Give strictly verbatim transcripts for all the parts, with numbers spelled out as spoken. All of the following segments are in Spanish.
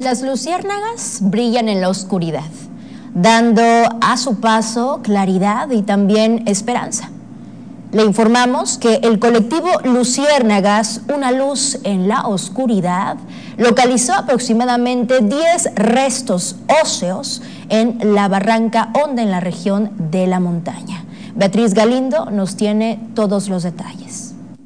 Las luciérnagas brillan en la oscuridad, dando a su paso claridad y también esperanza. Le informamos que el colectivo Luciérnagas, una luz en la oscuridad, localizó aproximadamente diez restos óseos en la Barranca Honda, en la región de la Montaña. Beatriz Galindo nos tiene todos los detalles.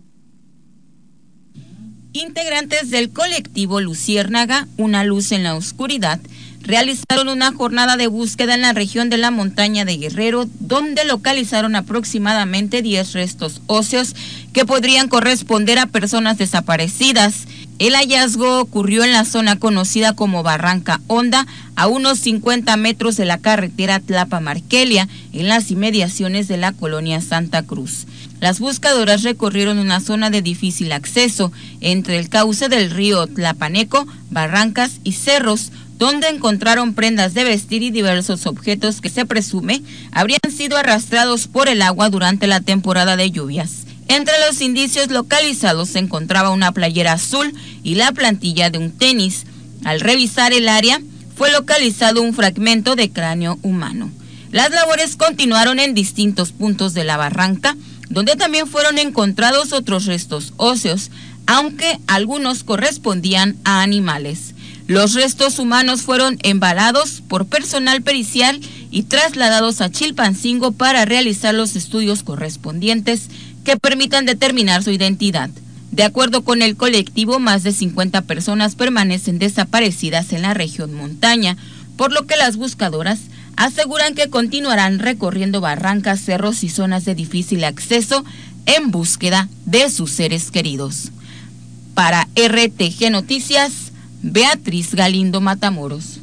Integrantes del colectivo Luciérnaga, una luz en la oscuridad, realizaron una jornada de búsqueda en la región de la Montaña de Guerrero, donde localizaron aproximadamente diez restos óseos que podrían corresponder a personas desaparecidas. El hallazgo ocurrió en la zona conocida como Barranca Honda, a unos cincuenta metros de la carretera Tlapa-Marquelia, en las inmediaciones de la colonia Santa Cruz. Las buscadoras recorrieron una zona de difícil acceso entre el cauce del río Tlapaneco, barrancas y cerros, donde encontraron prendas de vestir y diversos objetos que se presume habrían sido arrastrados por el agua durante la temporada de lluvias. Entre los indicios localizados se encontraba una playera azul y la plantilla de un tenis. Al revisar el área, fue localizado un fragmento de cráneo humano. Las labores continuaron en distintos puntos de la barranca, donde también fueron encontrados otros restos óseos, aunque algunos correspondían a animales. Los restos humanos fueron embalados por personal pericial y trasladados a Chilpancingo para realizar los estudios correspondientes que permitan determinar su identidad. De acuerdo con el colectivo, más de cincuenta personas permanecen desaparecidas en la región montaña, por lo que las buscadoras aseguran que continuarán recorriendo barrancas, cerros y zonas de difícil acceso en búsqueda de sus seres queridos. Para R T G Noticias, Beatriz Galindo Matamoros.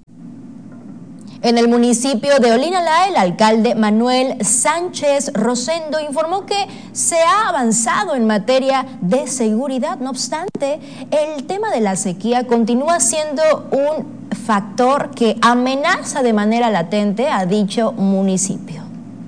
En el municipio de Olinalá, el alcalde Manuel Sánchez Rosendo informó que se ha avanzado en materia de seguridad. No obstante, el tema de la sequía continúa siendo un factor que amenaza de manera latente a dicho municipio.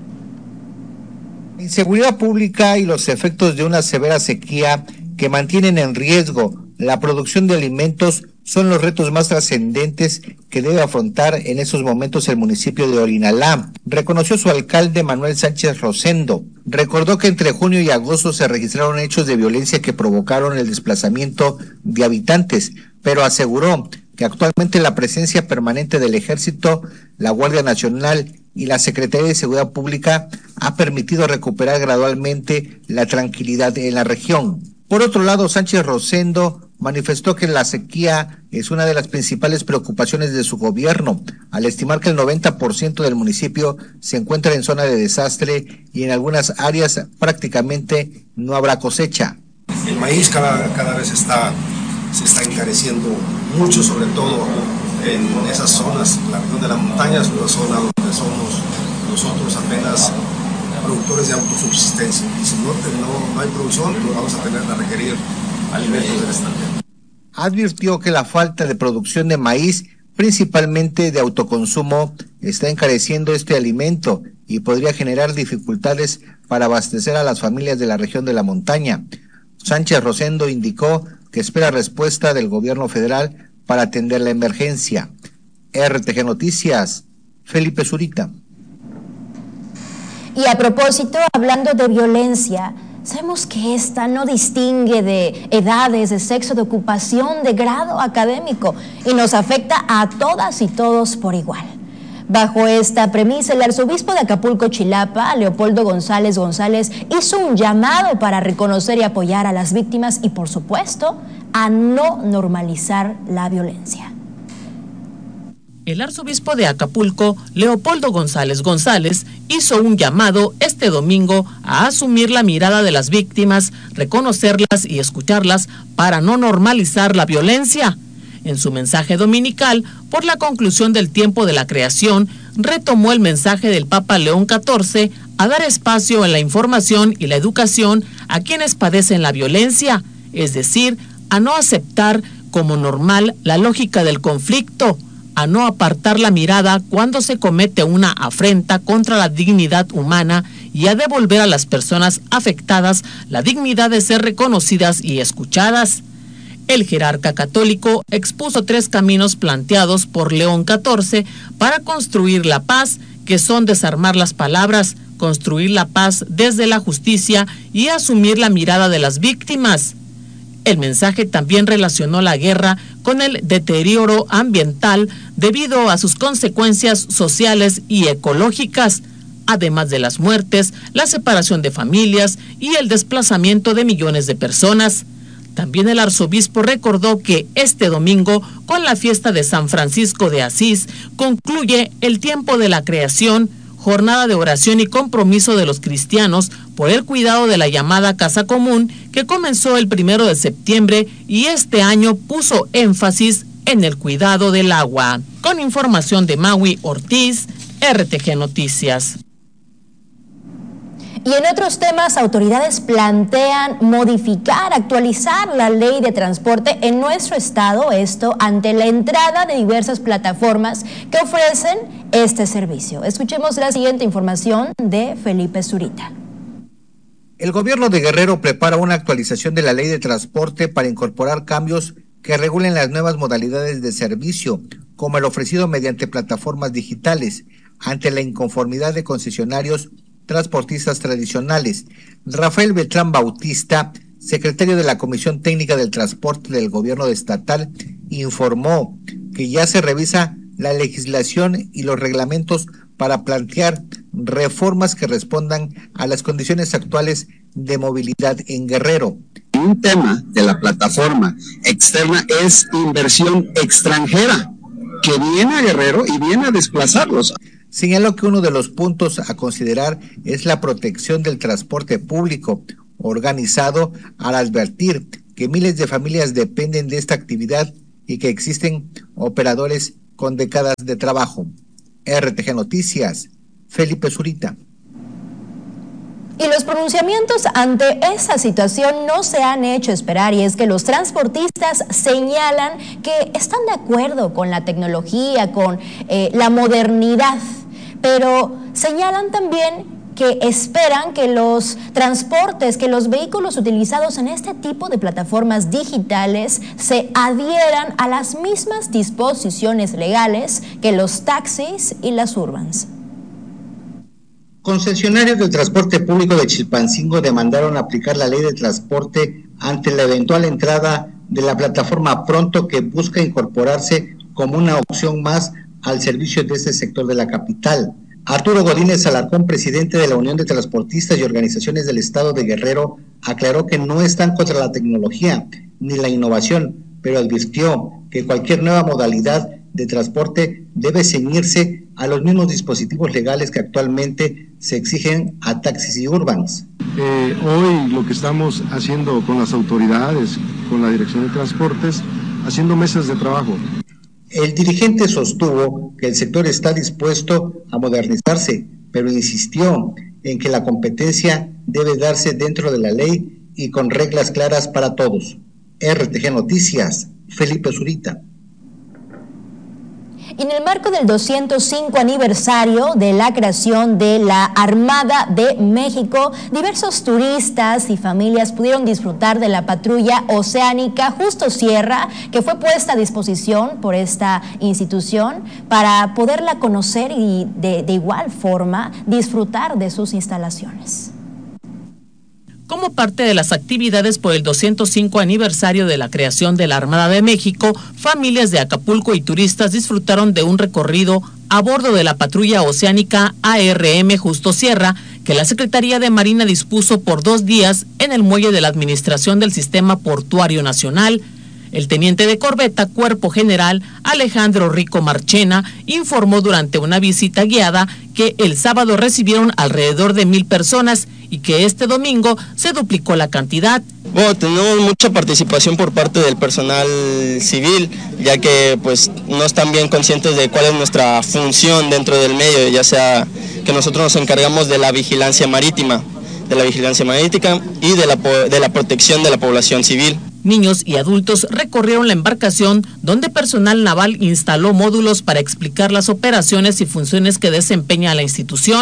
La inseguridad pública y los efectos de una severa sequía que mantienen en riesgo la producción de alimentos son los retos más trascendentes que debe afrontar en esos momentos el municipio de Olinalá, reconoció su alcalde Manuel Sánchez Rosendo. Recordó que entre junio y agosto se registraron hechos de violencia que provocaron el desplazamiento de habitantes, pero aseguró que actualmente la presencia permanente del Ejército, la Guardia Nacional y la Secretaría de Seguridad Pública ha permitido recuperar gradualmente la tranquilidad en la región. Por otro lado, Sánchez Rosendo manifestó que la sequía es una de las principales preocupaciones de su gobierno, al estimar que el noventa por ciento del municipio se encuentra en zona de desastre y en algunas áreas prácticamente no habrá cosecha. El maíz cada, cada vez está, se está encareciendo mucho, sobre todo en esas zonas, la región de las montañas, una zona donde somos nosotros apenas productores de autosubsistencia, y si no, no, no hay producción, pues vamos a tener que requerir alimentos del extranjero. Advirtió que la falta de producción de maíz, principalmente de autoconsumo, está encareciendo este alimento y podría generar dificultades para abastecer a las familias de la región de la montaña. Sánchez Rosendo indicó que espera respuesta del gobierno federal para atender la emergencia. R T G Noticias, Felipe Zurita. Y a propósito, hablando de violencia, sabemos que esta no distingue de edades, de sexo, de ocupación, de grado académico y nos afecta a todas y todos por igual. Bajo esta premisa, el arzobispo de Acapulco, Chilapa, Leopoldo González González, hizo un llamado para reconocer y apoyar a las víctimas y, por supuesto, a no normalizar la violencia. El arzobispo de Acapulco, Leopoldo González González, hizo un llamado este domingo a asumir la mirada de las víctimas, reconocerlas y escucharlas para no normalizar la violencia. En su mensaje dominical, por la conclusión del tiempo de la creación, retomó el mensaje del Papa León catorce a dar espacio en la información y la educación a quienes padecen la violencia, es decir, a no aceptar como normal la lógica del conflicto, a no apartar la mirada cuando se comete una afrenta contra la dignidad humana y a devolver a las personas afectadas la dignidad de ser reconocidas y escuchadas. El jerarca católico expuso tres caminos planteados por León catorce para construir la paz, que son desarmar las palabras, construir la paz desde la justicia y asumir la mirada de las víctimas. El mensaje también relacionó la guerra con el deterioro ambiental debido a sus consecuencias sociales y ecológicas, además de las muertes, la separación de familias y el desplazamiento de millones de personas. También el arzobispo recordó que este domingo, con la fiesta de San Francisco de Asís, concluye el tiempo de la creación, jornada de oración y compromiso de los cristianos por el cuidado de la llamada Casa Común, que comenzó el primero de septiembre y este año puso énfasis en el cuidado del agua. Con información de Maui Ortiz, R T G Noticias. Y en otros temas, autoridades plantean modificar, actualizar la ley de transporte en nuestro estado, esto ante la entrada de diversas plataformas que ofrecen este servicio. Escuchemos la siguiente información de Felipe Zurita. El gobierno de Guerrero prepara una actualización de la ley de transporte para incorporar cambios que regulen las nuevas modalidades de servicio, como el ofrecido mediante plataformas digitales, ante la inconformidad de concesionarios transportistas tradicionales. Rafael Beltrán Bautista, secretario de la Comisión Técnica del Transporte del Gobierno Estatal, informó que ya se revisa la legislación y los reglamentos para plantear reformas que respondan a las condiciones actuales de movilidad en Guerrero. Un tema de la plataforma externa es inversión extranjera que viene a Guerrero y viene a desplazarlos. Señaló que uno de los puntos a considerar es la protección del transporte público organizado, al advertir que miles de familias dependen de esta actividad y que existen operadores con décadas de trabajo. R T G Noticias, Felipe Zurita. Y los pronunciamientos ante esa situación no se han hecho esperar, y es que los transportistas señalan que están de acuerdo con la tecnología, con eh, la modernidad, pero señalan también que esperan que los transportes, que los vehículos utilizados en este tipo de plataformas digitales se adhieran a las mismas disposiciones legales que los taxis y las urbans. Concesionarios del transporte público de Chilpancingo demandaron aplicar la ley de transporte ante la eventual entrada de la plataforma Pronto, que busca incorporarse como una opción más al servicio de este sector de la capital. Arturo Godínez Alarcón, presidente de la Unión de Transportistas y Organizaciones del Estado de Guerrero, aclaró que no están contra la tecnología ni la innovación, pero advirtió que cualquier nueva modalidad de transporte debe ceñirse a los mismos dispositivos legales que actualmente se exigen a taxis y urbans. Eh, hoy lo que estamos haciendo con las autoridades, con la Dirección de Transportes, haciendo mesas de trabajo. El dirigente sostuvo que el sector está dispuesto a modernizarse, pero insistió en que la competencia debe darse dentro de la ley y con reglas claras para todos. R T G Noticias, Felipe Zurita. En el marco del doscientos cinco aniversario de la creación de la Armada de México, diversos turistas y familias pudieron disfrutar de la patrulla oceánica Justo Sierra, que fue puesta a disposición por esta institución para poderla conocer y de, de igual forma disfrutar de sus instalaciones. Como parte de las actividades por el doscientos cinco aniversario de la creación de la Armada de México, familias de Acapulco y turistas disfrutaron de un recorrido a bordo de la patrulla oceánica A R M Justo Sierra, que la Secretaría de Marina dispuso por dos días en el muelle de la Administración del Sistema Portuario Nacional. El teniente de corbeta Cuerpo General Alejandro Rico Marchena informó durante una visita guiada que el sábado recibieron alrededor de mil personas y que este domingo se duplicó la cantidad. Bueno, tenemos mucha participación por parte del personal civil, ya que pues no están bien conscientes de cuál es nuestra función dentro del medio, ya sea que nosotros nos encargamos de la vigilancia marítima, de la vigilancia marítima y de la, de la protección de la población civil. Niños y adultos recorrieron la embarcación, donde personal naval instaló módulos para explicar las operaciones y funciones que desempeña la institución.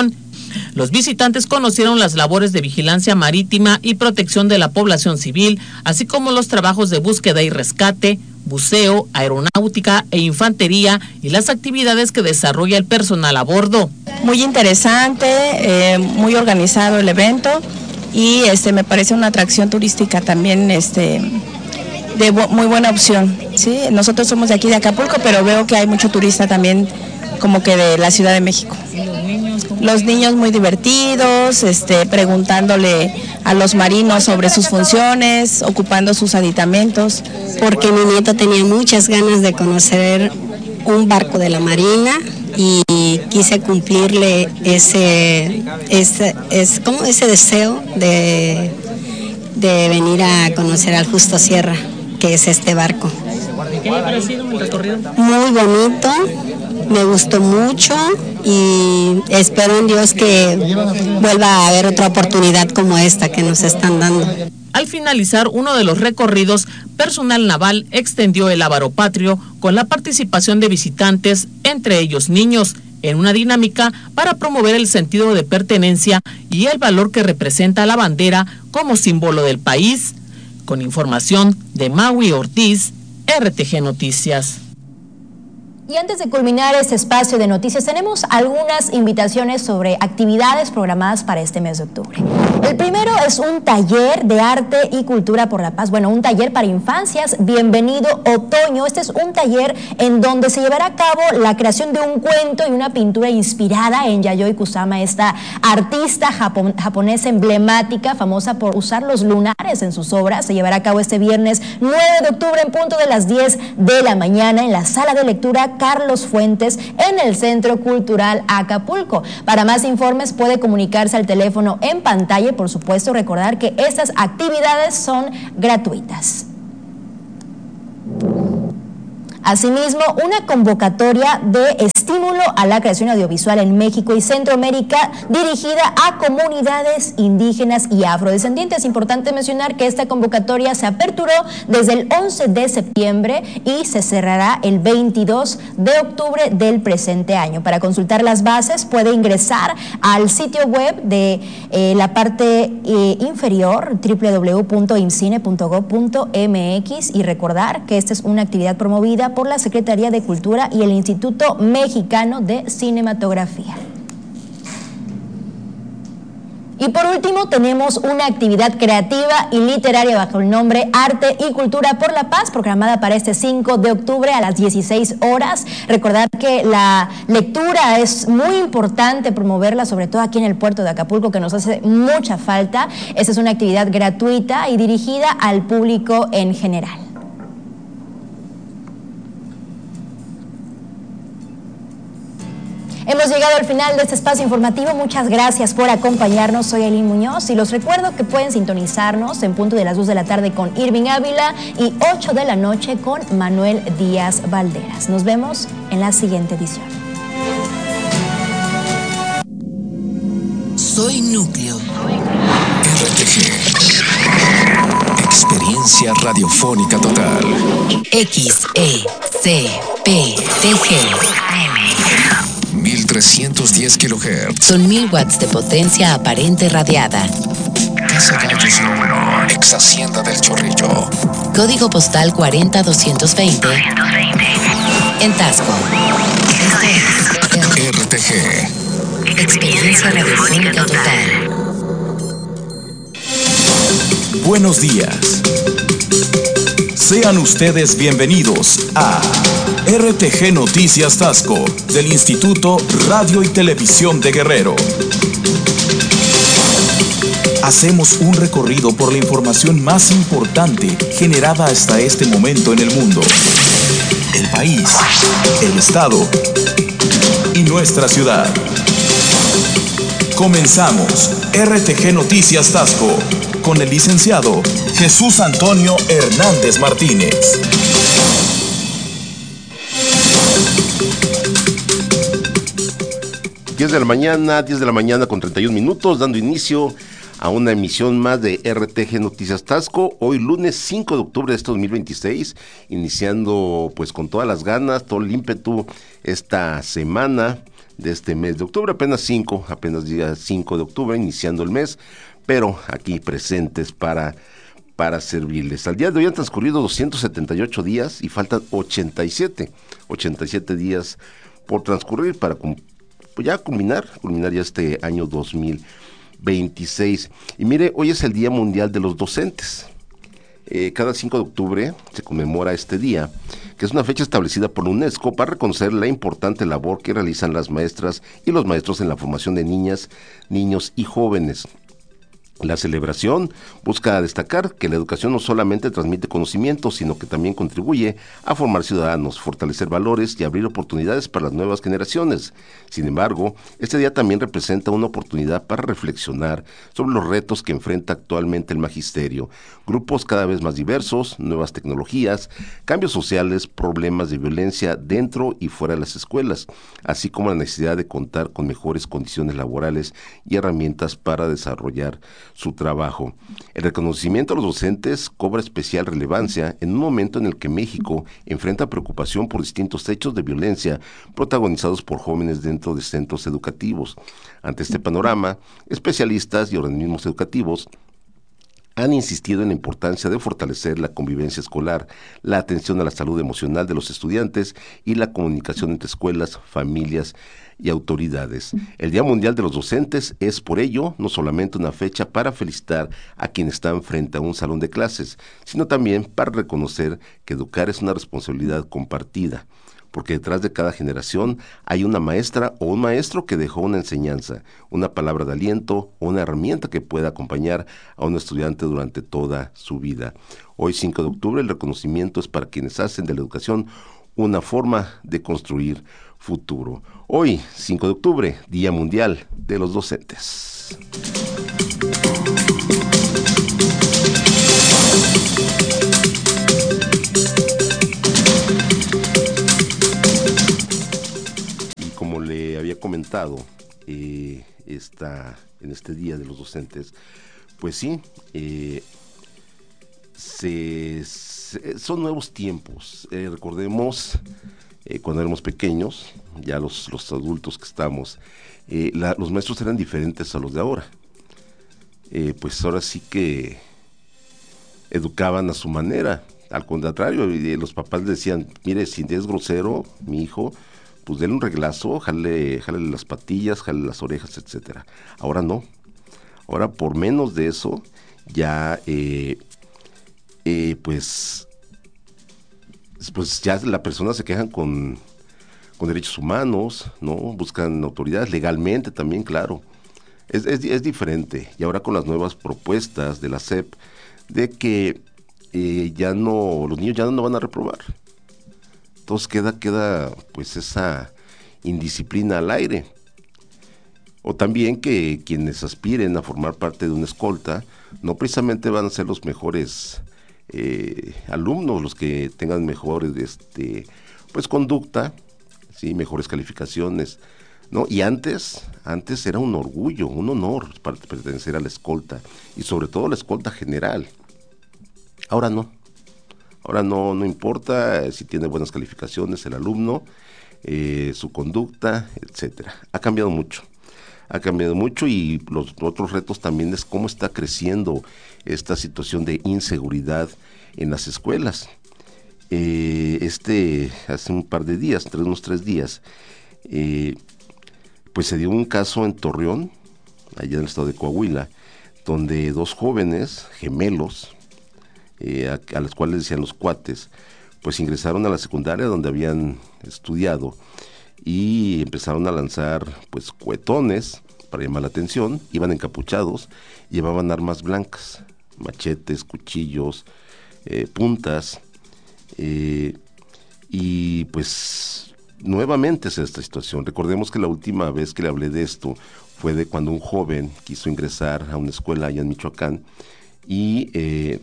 Los visitantes conocieron las labores de vigilancia marítima y protección de la población civil, así como los trabajos de búsqueda y rescate, buceo, aeronáutica e infantería y las actividades que desarrolla el personal a bordo. Muy interesante, eh, muy organizado el evento y este me parece una atracción turística también este de bu- muy buena opción. Sí, nosotros somos de aquí de Acapulco, pero veo que hay mucho turista también como que de la Ciudad de México. Los niños, los niños muy divertidos, este, preguntándole a los marinos sobre sus funciones, ocupando sus aditamentos. Porque mi nieto tenía muchas ganas de conocer un barco de la Marina y quise cumplirle ese, ese, es, ¿cómo? ese deseo de, de venir a conocer al Justo Sierra, que es este barco. ¿Qué le ha parecido el recorrido? Muy bonito, me gustó mucho y espero en Dios que vuelva a haber otra oportunidad como esta que nos están dando. Al finalizar uno de los recorridos, personal naval extendió el Ávaro Patrio con la participación de visitantes, entre ellos niños, en una dinámica para promover el sentido de pertenencia y el valor que representa la bandera como símbolo del país. Con información de Maui Ortiz, R T G Noticias. Y antes de culminar este espacio de noticias, tenemos algunas invitaciones sobre actividades programadas para este mes de octubre. El primero es un taller de arte y cultura por la paz. Bueno, un taller para infancias, bienvenido otoño. Este es un taller en donde se llevará a cabo la creación de un cuento y una pintura inspirada en Yayoi Kusama, esta artista japon japonesa emblemática, famosa por usar los lunares en sus obras. Se llevará a cabo este viernes nueve de octubre en punto de las diez de la mañana en la sala de lectura Carlos Fuentes en el Centro Cultural Acapulco. Para más informes puede comunicarse al teléfono en pantalla y por supuesto recordar que estas actividades son gratuitas. Asimismo, una convocatoria de estímulo a la creación audiovisual en México y Centroamérica dirigida a comunidades indígenas y afrodescendientes. Es importante mencionar que esta convocatoria se aperturó desde el once de septiembre y se cerrará el veintidós de octubre del presente año. Para consultar las bases puede ingresar al sitio web de eh, la parte eh, inferior doble u doble u doble u punto imcine punto gob punto m x y recordar que esta es una actividad promovida por la Secretaría de Cultura y el Instituto Mexicano de Cinematografía. Y por último tenemos una actividad creativa y literaria bajo el nombre Arte y Cultura por la Paz, programada para este cinco de octubre a las dieciséis horas. Recordar que la lectura es muy importante promoverla, sobre todo aquí en el puerto de Acapulco, que nos hace mucha falta. Esta es una actividad gratuita y dirigida al público en general. Hemos llegado al final de este espacio informativo. Muchas gracias por acompañarnos. Soy Aileen Muñoz y los recuerdo que pueden sintonizarnos en punto de las dos de la tarde con Irving Ávila y ocho de la noche con Manuel Díaz Valderas. Nos vemos en la siguiente edición. Soy Núcleo. R T G. Experiencia radiofónica total. X E C P T G. mil trescientos diez kilohertz. Son mil watts de potencia aparente radiada. Casa Gallos número, ex Hacienda del Chorrillo. Código postal cuarenta doscientos veinte. En Tasco. R T G. Experiencia radiofónica total. Buenos días. Sean ustedes bienvenidos a R T G Noticias Tasco del Instituto Radio y Televisión de Guerrero. Hacemos un recorrido por la información más importante generada hasta este momento en el mundo, el país, el estado y nuestra ciudad. Comenzamos R T G Noticias Tasco con el licenciado Jesús Antonio Hernández Martínez. diez de la mañana, diez de la mañana con treinta y un minutos, dando inicio a una emisión más de R T G Noticias Tasco, hoy lunes cinco de octubre de este dos mil veintiséis, iniciando pues con todas las ganas, todo el ímpetu esta semana de este mes de octubre, apenas cinco, apenas día cinco de octubre, iniciando el mes, pero aquí presentes para, para servirles. Al día de hoy han transcurrido doscientos setenta y ocho días y faltan ochenta y siete, ochenta y siete días por transcurrir para pues ya culminar, culminar ya este año dos mil veintiséis. Y mire, hoy es el Día Mundial de los Docentes. Eh, cada cinco de octubre se conmemora este día, que es una fecha establecida por la UNESCO para reconocer la importante labor que realizan las maestras y los maestros en la formación de niñas, niños y jóvenes. La celebración busca destacar que la educación no solamente transmite conocimientos, sino que también contribuye a formar ciudadanos, fortalecer valores y abrir oportunidades para las nuevas generaciones. Sin embargo, este día también representa una oportunidad para reflexionar sobre los retos que enfrenta actualmente el magisterio, grupos cada vez más diversos, nuevas tecnologías, cambios sociales, problemas de violencia dentro y fuera de las escuelas, así como la necesidad de contar con mejores condiciones laborales y herramientas para desarrollar su trabajo. El reconocimiento a los docentes cobra especial relevancia en un momento en el que México enfrenta preocupación por distintos hechos de violencia protagonizados por jóvenes dentro de centros educativos. Ante este panorama, especialistas y organismos educativos han insistido en la importancia de fortalecer la convivencia escolar, la atención a la salud emocional de los estudiantes y la comunicación entre escuelas, familias y autoridades. El Día Mundial de los Docentes es, por ello, no solamente una fecha para felicitar a quienes están frente a un salón de clases, sino también para reconocer que educar es una responsabilidad compartida, porque detrás de cada generación hay una maestra o un maestro que dejó una enseñanza, una palabra de aliento o una herramienta que pueda acompañar a un estudiante durante toda su vida. Hoy, cinco de octubre, el reconocimiento es para quienes hacen de la educación una forma de construir futuro. Hoy, cinco de octubre, Día Mundial de los Docentes. Y como le había comentado, eh, esta, en este Día de los Docentes, pues sí, eh, se, se, son nuevos tiempos. Eh, recordemos Eh, cuando éramos pequeños, ya los, los adultos que estamos, eh, la, los maestros eran diferentes a los de ahora. Eh, pues ahora sí que educaban a su manera. Al contrario, eh, los papás le decían, mire, si es grosero, mi hijo, pues denle un reglazo, jale, jale las patillas, jale las orejas, etcétera. Ahora no. Ahora por menos de eso, ya eh, eh, pues... pues ya la persona se quejan con, con derechos humanos, ¿no? Buscan autoridades legalmente también, claro. Es, es, es diferente. Y ahora con las nuevas propuestas de la S E P, de que eh, ya no, los niños ya no van a reprobar. Entonces queda, queda pues esa indisciplina al aire. O también que quienes aspiren a formar parte de una escolta, no precisamente van a ser los mejores Eh, alumnos, los que tengan mejores este, pues conducta, sí, mejores calificaciones, ¿no? Y antes, antes era un orgullo, un honor para pertenecer a la escolta, y sobre todo la escolta general. Ahora no, ahora no, no importa si tiene buenas calificaciones el alumno, eh, su conducta, etcétera. Ha cambiado mucho. Ha cambiado mucho y los otros retos también es cómo está creciendo esta situación de inseguridad en las escuelas. Eh, este, hace un par de días, tres, unos tres días, eh, pues se dio un caso en Torreón, allá en el estado de Coahuila, donde dos jóvenes gemelos, eh, a, a los cuales decían los cuates, pues ingresaron a la secundaria donde habían estudiado y empezaron a lanzar pues cohetones para llamar la atención, iban encapuchados, llevaban armas blancas, machetes, cuchillos, eh, puntas, eh, y pues nuevamente es esta situación. Recordemos que la última vez que le hablé de esto fue de cuando un joven quiso ingresar a una escuela allá en Michoacán y eh,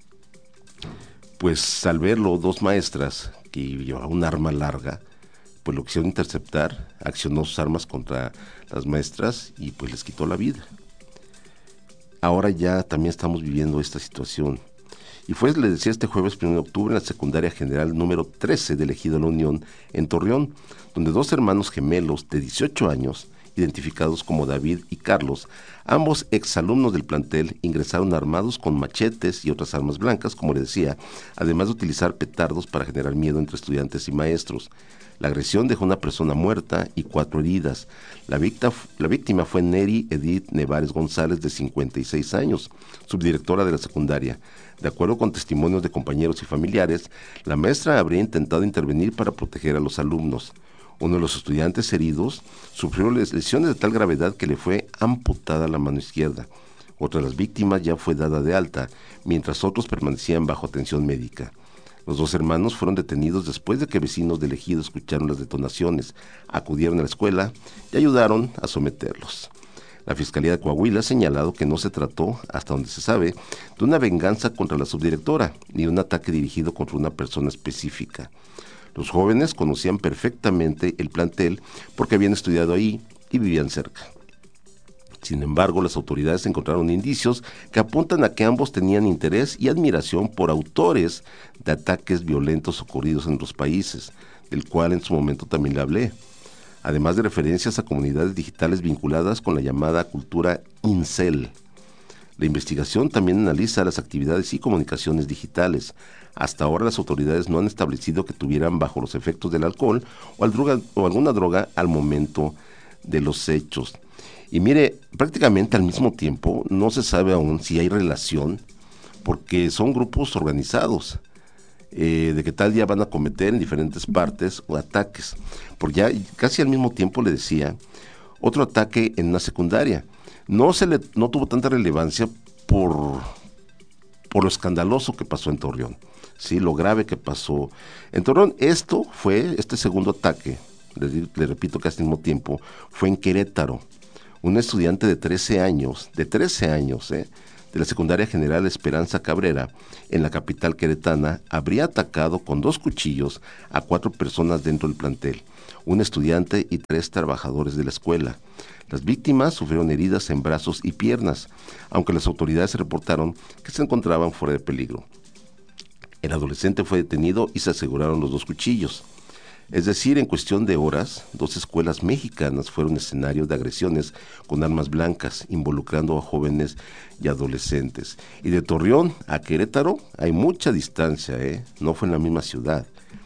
pues al verlo dos maestras que llevaban un arma larga, pues lo quisieron interceptar, accionó sus armas contra las maestras y pues les quitó la vida. Ahora ya también estamos viviendo esta situación Y fue, le decía, este jueves primero de octubre en la secundaria general número trece del Ejido La Unión en Torreón, donde dos hermanos gemelos de dieciocho años, identificados como David y Carlos, ambos exalumnos del plantel, ingresaron armados con machetes y otras armas blancas, como le decía, además de utilizar petardos para generar miedo entre estudiantes y maestros. La agresión dejó una persona muerta y cuatro heridas. La víctima, la víctima fue Neri Edith Nevares González, de cincuenta y seis años, subdirectora de la secundaria. De acuerdo con testimonios de compañeros y familiares, la maestra habría intentado intervenir para proteger a los alumnos. Uno de los estudiantes heridos sufrió lesiones de tal gravedad que le fue amputada la mano izquierda. Otra de las víctimas ya fue dada de alta, mientras otros permanecían bajo atención médica. Los dos hermanos fueron detenidos después de que vecinos del ejido escucharon las detonaciones, acudieron a la escuela y ayudaron a someterlos. La Fiscalía de Coahuila ha señalado que no se trató, hasta donde se sabe, de una venganza contra la subdirectora, ni de un ataque dirigido contra una persona específica. Los jóvenes conocían perfectamente el plantel porque habían estudiado ahí y vivían cerca. Sin embargo, las autoridades encontraron indicios que apuntan a que ambos tenían interés y admiración por autores de ataques violentos ocurridos en otros países, del cual en su momento también le hablé, además de referencias a comunidades digitales vinculadas con la llamada cultura incel. La investigación también analiza las actividades y comunicaciones digitales. Hasta ahora las autoridades no han establecido que tuvieran bajo los efectos del alcohol o, al droga, o alguna droga al momento de los hechos. Y mire, prácticamente al mismo tiempo no se sabe aún si hay relación, porque son grupos organizados, eh, de que tal día van a cometer en diferentes partes o ataques. Porque ya casi al mismo tiempo le decía, otro ataque en una secundaria. No se le, no tuvo tanta relevancia por, por lo escandaloso que pasó en Torreón, ¿sí? Lo grave que pasó en Torreón. Esto fue, este segundo ataque, le, le repito que al mismo tiempo, fue en Querétaro. Un estudiante de trece años, de trece años, ¿eh? de la secundaria general Esperanza Cabrera, en la capital queretana, habría atacado con dos cuchillos a cuatro personas dentro del plantel, un estudiante y tres trabajadores de la escuela. Las víctimas sufrieron heridas en brazos y piernas, aunque las autoridades reportaron que se encontraban fuera de peligro. El adolescente fue detenido y se aseguraron los dos cuchillos. Es decir, en cuestión de horas, dos escuelas mexicanas fueron escenario de agresiones con armas blancas, involucrando a jóvenes y adolescentes. Y de Torreón a Querétaro hay mucha distancia, ¿eh? No fue en la misma ciudad.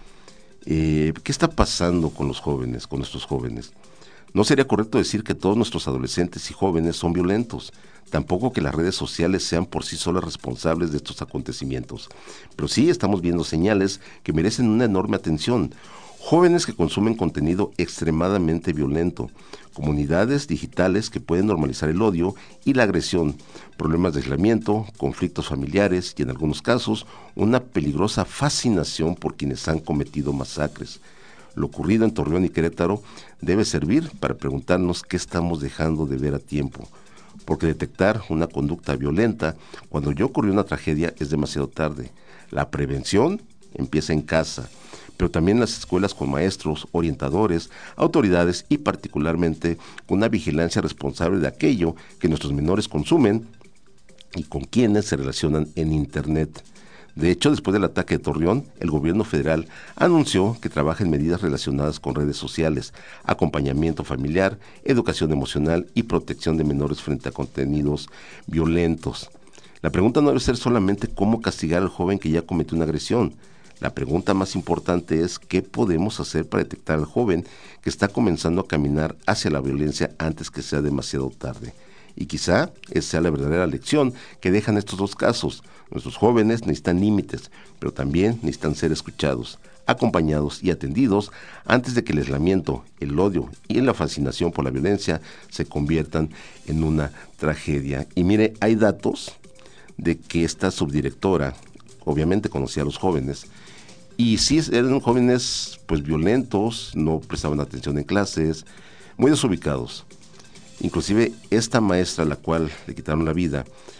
Eh, ¿Qué está pasando con los jóvenes, con nuestros jóvenes? No sería correcto decir que todos nuestros adolescentes y jóvenes son violentos, tampoco que las redes sociales sean por sí solas responsables de estos acontecimientos. Pero sí estamos viendo señales que merecen una enorme atención. Jóvenes que consumen contenido extremadamente violento, comunidades digitales que pueden normalizar el odio y la agresión, problemas de aislamiento, conflictos familiares y en algunos casos una peligrosa fascinación por quienes han cometido masacres. Lo ocurrido en Torreón y Querétaro debe servir para preguntarnos qué estamos dejando de ver a tiempo, porque detectar una conducta violenta cuando ya ocurrió una tragedia es demasiado tarde. La prevención empieza en casa, pero también en las escuelas con maestros, orientadores, autoridades y particularmente con una vigilancia responsable de aquello que nuestros menores consumen y con quienes se relacionan en Internet. De hecho, después del ataque de Torreón, el gobierno federal anunció que trabaja en medidas relacionadas con redes sociales, acompañamiento familiar, educación emocional y protección de menores frente a contenidos violentos. La pregunta no debe ser solamente cómo castigar al joven que ya cometió una agresión. La pregunta más importante es qué podemos hacer para detectar al joven que está comenzando a caminar hacia la violencia antes que sea demasiado tarde. Y quizá esa sea la verdadera lección que dejan estos dos casos. Nuestros jóvenes necesitan límites, pero también necesitan ser escuchados, acompañados y atendidos antes de que el aislamiento, el odio y la fascinación por la violencia se conviertan en una tragedia. Y mire, hay datos de que esta subdirectora obviamente conocía a los jóvenes, y sí eran jóvenes pues violentos, no prestaban atención en clases, muy desubicados. Inclusive esta maestra a la cual le quitaron la vida,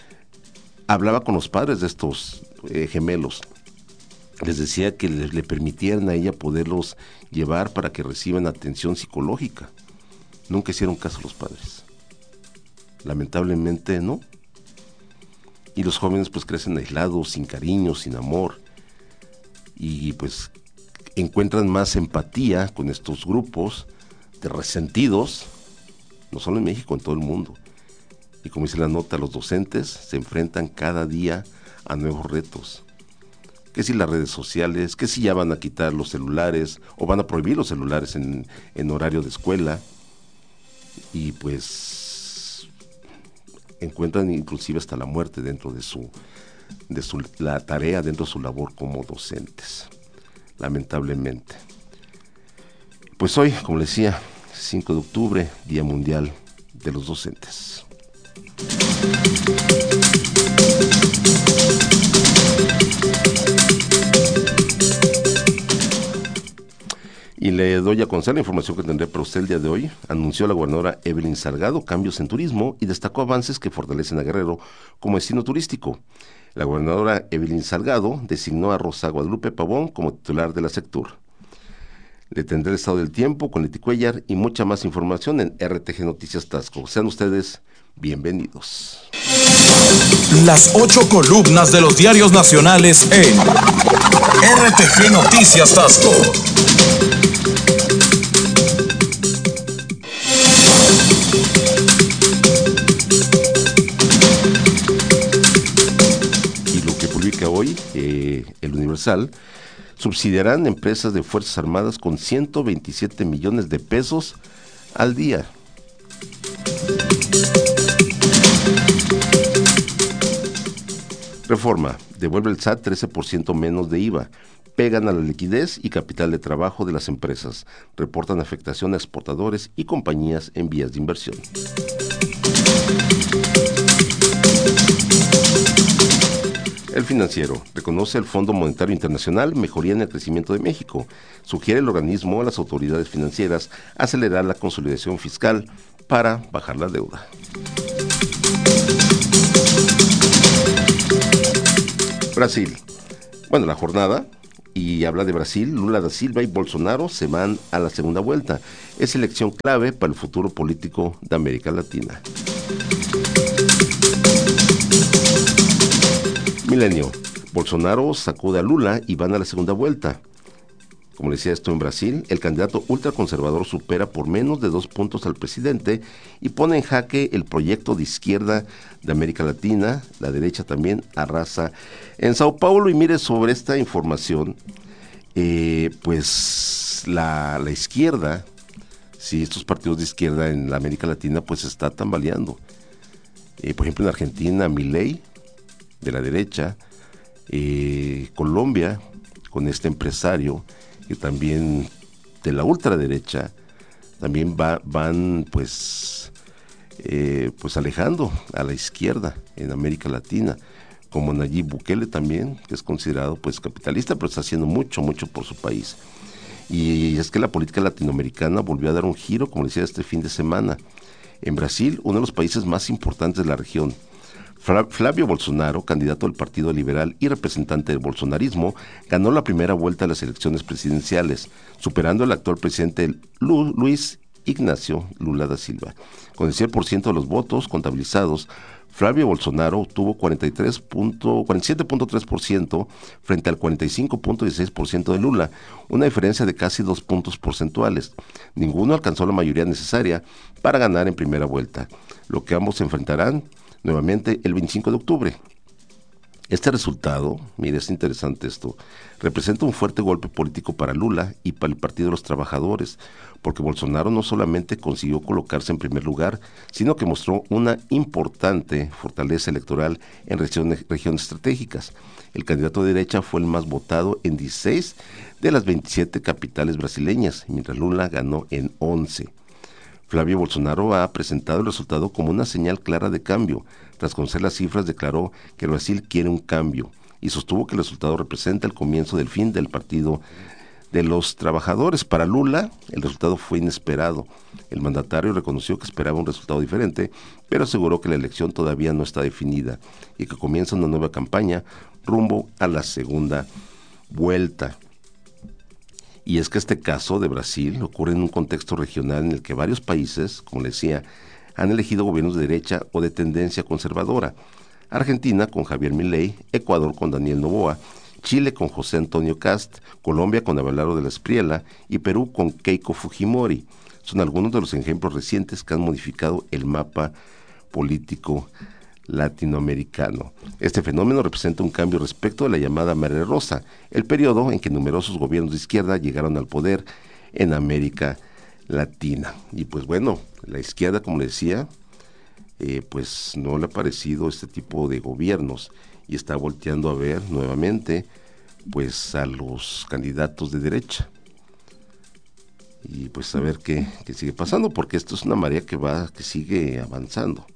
hablaba con los padres de estos eh, gemelos, les decía que le, le permitieran a ella poderlos llevar para que reciban atención psicológica. Nunca hicieron caso los padres, lamentablemente no. y los jóvenes pues crecen aislados, sin cariño, sin amor, y pues encuentran más empatía con estos grupos de resentidos, no solo en México, en todo el mundo. Y como dice la nota, los docentes se enfrentan cada día a nuevos retos. Que si las redes sociales, que si ya van a quitar los celulares o van a prohibir los celulares en, en horario de escuela, y pues encuentran inclusive hasta la muerte dentro de su, de su la tarea, dentro de su labor como docentes, lamentablemente. Pues hoy, como les decía, cinco de octubre, Día Mundial de los Docentes. Y le doy a conocer la información que tendré para usted el día de hoy. Anunció la gobernadora Evelyn Salgado cambios en turismo y destacó avances que fortalecen a Guerrero como destino turístico. La gobernadora Evelyn Salgado designó a Rosa Guadalupe Pavón como titular de la Sectur. Le tendré el estado del tiempo con Leti Cuellar y mucha más información en R T G Noticias Taxco. Sean ustedes bienvenidos. Las ocho columnas de los diarios nacionales en R T G Noticias Taxco. Y lo que publica hoy eh, el Universal: subsidiarán empresas de Fuerzas Armadas con ciento veintisiete millones de pesos al día. Reforma: devuelve el S A T trece por ciento menos de I V A. Pegan a la liquidez y capital de trabajo de las empresas. Reportan afectación a exportadores y compañías en vías de inversión. El Financiero: reconoce el Fondo Monetario Internacional mejoría en el crecimiento de México. Sugiere el organismo a las autoridades financieras acelerar la consolidación fiscal para bajar la deuda. Brasil. Bueno, la jornada, y habla de Brasil. Lula da Silva y Bolsonaro se van a la segunda vuelta. Es elección clave para el futuro político de América Latina. Milenio: Bolsonaro sacude a Lula y van a la segunda vuelta. Como decía esto en Brasil, el candidato ultraconservador supera por menos de dos puntos al presidente y pone en jaque el proyecto de izquierda de América Latina. La derecha también arrasa en Sao Paulo. Y mire, sobre esta información, eh, pues la, la izquierda, sí, estos partidos de izquierda en la América Latina, pues está tambaleando. Eh, por ejemplo, en Argentina, Milei, de la derecha, eh, Colombia, con este empresario, que también de la ultraderecha, también va, van pues, eh, pues alejando a la izquierda en América Latina, como Nayib Bukele también, que es considerado pues capitalista, pero está haciendo mucho, mucho por su país. Y es que la política latinoamericana volvió a dar un giro, como decía, este fin de semana. En Brasil, uno de los países más importantes de la región, Flavio Bolsonaro, candidato del Partido Liberal y representante del bolsonarismo, ganó la primera vuelta de las elecciones presidenciales, superando al actual presidente Lu, Luis Ignacio Lula da Silva. Con el cien por ciento de los votos contabilizados, Flavio Bolsonaro obtuvo cuarenta y siete punto tres por ciento frente al cuarenta y cinco punto dieciséis por ciento de Lula, una diferencia de casi dos puntos porcentuales. Ninguno alcanzó la mayoría necesaria para ganar en primera vuelta, lo que ambos se enfrentarán nuevamente el veinticinco de octubre. Este resultado, mire, es interesante esto, representa un fuerte golpe político para Lula y para el Partido de los Trabajadores, porque Bolsonaro no solamente consiguió colocarse en primer lugar, sino que mostró una importante fortaleza electoral en regiones, regiones estratégicas. El candidato de derecha fue el más votado en dieciséis de las veintisiete capitales brasileñas, mientras Lula ganó en once. Flavio Bolsonaro ha presentado el resultado como una señal clara de cambio. Tras conocer las cifras, declaró que Brasil quiere un cambio y sostuvo que el resultado representa el comienzo del fin del Partido de los Trabajadores. Para Lula, el resultado fue inesperado. El mandatario reconoció que esperaba un resultado diferente, pero aseguró que la elección todavía no está definida y que comienza una nueva campaña rumbo a la segunda vuelta. Y es que este caso de Brasil ocurre en un contexto regional en el que varios países, como les decía, han elegido gobiernos de derecha o de tendencia conservadora. Argentina con Javier Milei, Ecuador con Daniel Noboa, Chile con José Antonio Cast, Colombia con Abelardo de la Espriella y Perú con Keiko Fujimori. Son algunos de los ejemplos recientes que han modificado el mapa político latinoamericano. Este fenómeno representa un cambio respecto de la llamada Marea Rosa, el periodo en que numerosos gobiernos de izquierda llegaron al poder en América Latina. Y pues bueno, la izquierda, como le decía, eh, pues no le ha parecido este tipo de gobiernos y está volteando a ver nuevamente pues a los candidatos de derecha. Y pues a ver qué, qué sigue pasando, porque esto es una marea que va, que sigue avanzando.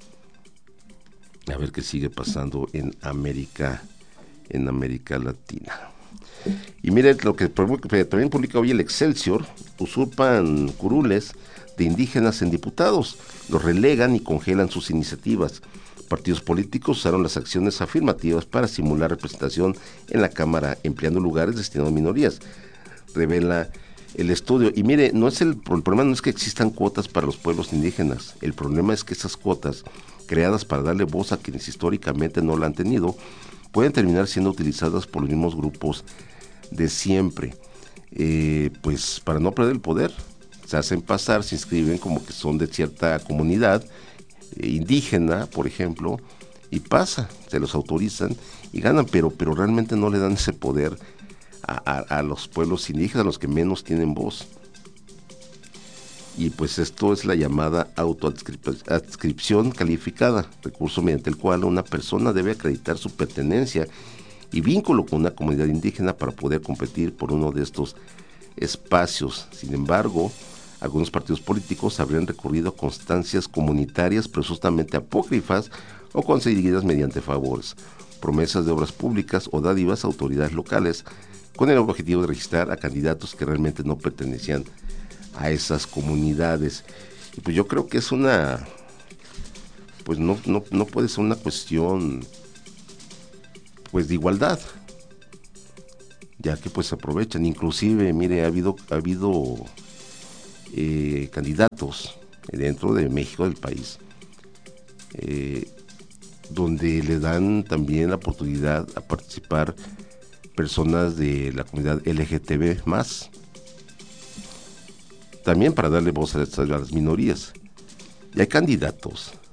A ver qué sigue pasando en América, en América Latina. Y mire lo que también publica hoy el Excelsior: usurpan curules de indígenas en diputados, los relegan y congelan sus iniciativas. Partidos políticos usaron las acciones afirmativas para simular representación en la Cámara, empleando lugares destinados a minorías, revela el estudio. Y mire, no es el, el problema no es que existan cuotas para los pueblos indígenas, el problema es que esas cuotas, creadas para darle voz a quienes históricamente no la han tenido, pueden terminar siendo utilizadas por los mismos grupos de siempre, eh, pues para no perder el poder. Se hacen pasar, se inscriben como que son de cierta comunidad eh, indígena, por ejemplo, y pasa, se los autorizan y ganan, pero, pero realmente no le dan ese poder a, a, a los pueblos indígenas, a los que menos tienen voz. Y pues esto es la llamada autoadscripción calificada, recurso mediante el cual una persona debe acreditar su pertenencia y vínculo con una comunidad indígena para poder competir por uno de estos espacios. Sin embargo, algunos partidos políticos habrían recurrido a constancias comunitarias presuntamente apócrifas o conseguidas mediante favores, promesas de obras públicas o dádivas a autoridades locales, con el objetivo de registrar a candidatos que realmente no pertenecían a esas comunidades. Y pues yo creo que es una, pues no, no, no puede ser una cuestión pues de igualdad, ya que pues aprovechan, inclusive mire, ha habido, ha habido eh, candidatos dentro de México, del país, eh, donde le dan también la oportunidad a participar personas de la comunidad L G T B más, también para darle voz a, a las minorías. Y hay candidatos